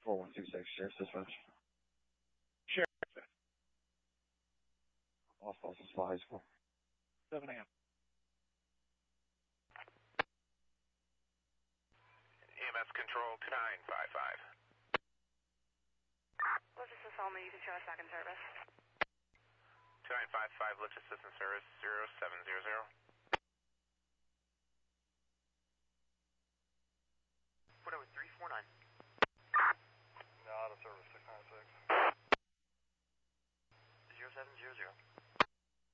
4126, Sheriff's Dispatch. Sheriff. Lost Boston Spa High School. 7 a.m. EMS control 2955. Lift assistance, you can show us back in service. 2955, lift assistance service 0700.